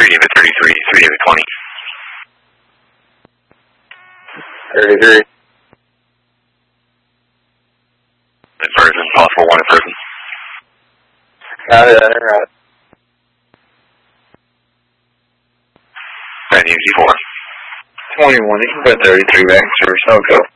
David 33, 3 David 20. 33. Inversion, possible 1 inversion. Got it, right. Venue Z4. 21, you can put 33 back, sir, so go.